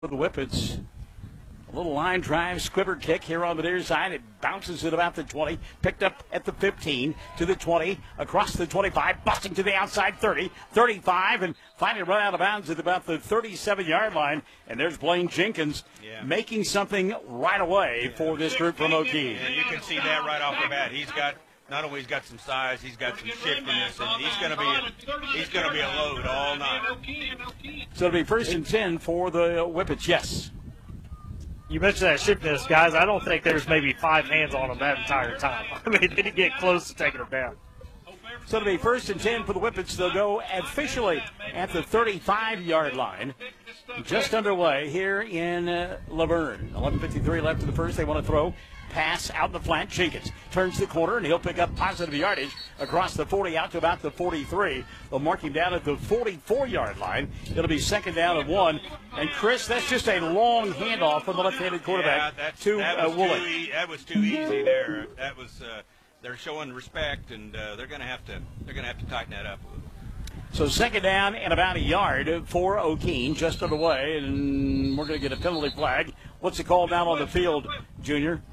The Whippets. A little line drive, squibber kick here on the near side. It bounces at about the 20, picked up at the 15, to the 20, across the 25, busting to the outside 30, 35, and finally run out of bounds at about the 37-yard line. And there's Blaine Jenkins making something right away for this group from O'Keene. And you can see that right off the bat. Not only he's got some size, he's got some shiftiness, and he's going to be a load all night. So it'll be 1st and 10 for the Whippets. Yes. You mentioned that shiftiness, guys. I don't think there's maybe 5 hands on him that entire time. I mean, they didn't get close to taking him down. So it'll be 1st and 10 for the Whippets. They'll go officially at the 35-yard line. Just underway here in Laverne. 11:53 left in the first. They want to throw. Pass out in the flat. Jenkins turns the corner, and he'll pick up positive yardage across the 40 out to about the 43. They'll mark him down at the 44-yard line. It'll be 2nd down and 1. And, Chris, that's just a long handoff from the left-handed quarterback to Woolley. That was too easy there. That was they're showing respect, and they're going to have to tighten that up a little. So 2nd down and about a yard for O'Keene, just underway, and we're going to get a penalty flag. What's it called down on the field, Junior?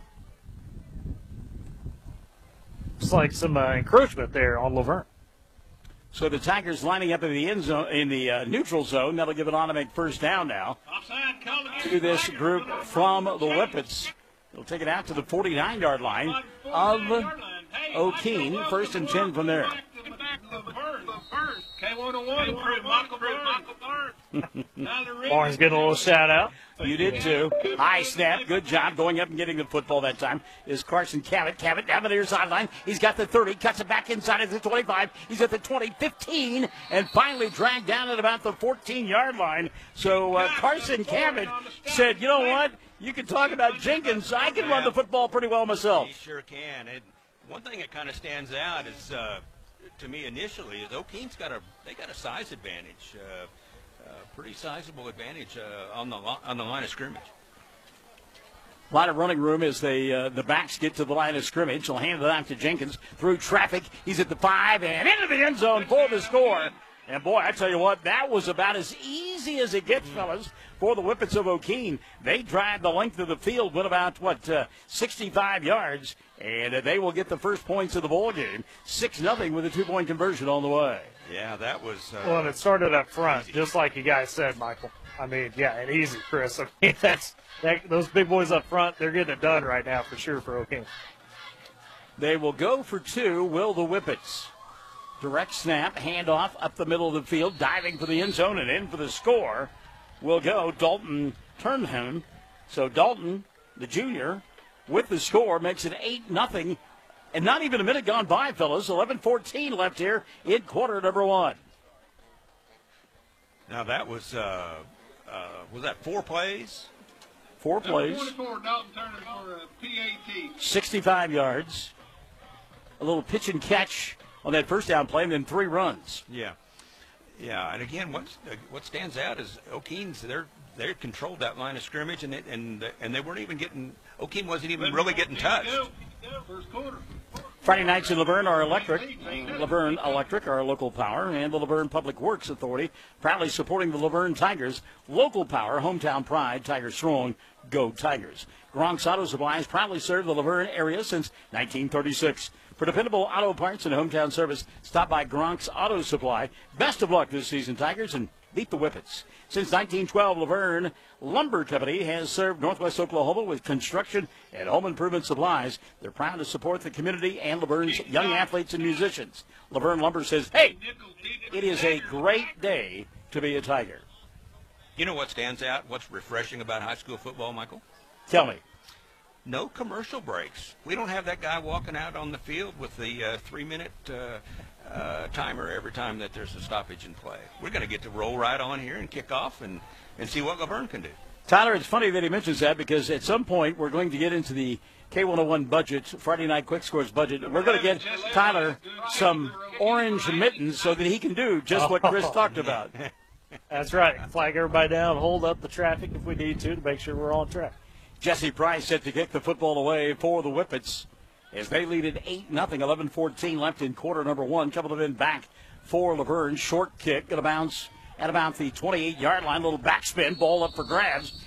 It's like some encroachment there on Laverne. So the Tigers lining up in the end zone, in the neutral zone. That'll give an automatic 1st down now to this group from the Whippets. They'll take it out to the 49-yard line of O'Keene. 1st and 10 from there. Barnes getting a little shout out. You did too. High snap. Good job going up and getting the football that time is Carson Cabot. Cabot down the near sideline. He's got the 30. Cuts it back inside of the 25. He's at the 20, 15, and finally dragged down at about the 14-yard line. So Carson Cabot said, you know what? You can talk about Jenkins. I can run the football pretty well myself. He sure can. And one thing that kind of stands out is, to me initially, is O'Keene's got a size advantage. Pretty sizable advantage on the line of scrimmage. A lot of running room as the backs get to the line of scrimmage. He'll hand it out to Jenkins through traffic. He's at the 5 and into the end zone for the score. And, boy, I tell you what, that was about as easy as it gets, fellas, for the Whippets of O'Keene. They drive the length of the field, went about, 65 yards, and they will get the first points of the ball game. 6-0 with a 2-point conversion on the way. Yeah, that was... Well, and it started up front, just like you guys said, Michael. I mean, yeah, and easy, Chris. I mean, those big boys up front, they're getting it done right now for sure for O'Keene. They will go for 2, will the Whippets. Direct snap, handoff up the middle of the field, diving for the end zone and in for the score will go Dalton Turnham. So Dalton, the junior, with the score, makes it 8-0. And not even a minute gone by, fellas. 11:14 left here in quarter number 1. Now that was that 4 plays? 4 plays. 44, Dalton Turner for a PAT. 65 yards. A little pitch and catch on that first down play, and then 3 runs. Yeah. And again, what stands out is O'Keene's they controlled that line of scrimmage, and they weren't even getting. O'Keene wasn't even really getting touched. First quarter. Friday nights in Laverne are electric. Laverne Electric, our local power, and the Laverne Public Works Authority, proudly supporting the Laverne Tigers. Local power, hometown pride, Tiger strong, go Tigers. Gronk's Auto Supplies proudly served the Laverne area since 1936. For dependable auto parts and hometown service, stop by Gronk's Auto Supply. Best of luck this season, Tigers, and beat the Whippets. Since 1912, Laverne Lumber Company has served Northwest Oklahoma with construction and home improvement supplies. They're proud to support the community and Laverne's young athletes and musicians. Laverne Lumber says, hey, it is a great day to be a Tiger. You know what stands out? What's refreshing about high school football, Michael? Tell me. No commercial breaks. We don't have that guy walking out on the field with the 3-minute timer every time that there's a stoppage in play. We're going to get to roll right on here and kick off and see what Laverne can do. Tyler, it's funny that he mentions that because at some point we're going to get into the K101 budget, Friday Night Quick Scores budget. We're going to get Tyler some orange mittens so that he can do just what Chris talked about. That's right. Flag everybody down, hold up the traffic if we need to make sure we're on track. Jesse Price set to kick the football away for the Whippets as they lead it 8-0. 11:14 left in quarter number 1. Couple of men back for Laverne. Short kick, going to bounce at about the 28-yard line. Little backspin, ball up for grabs.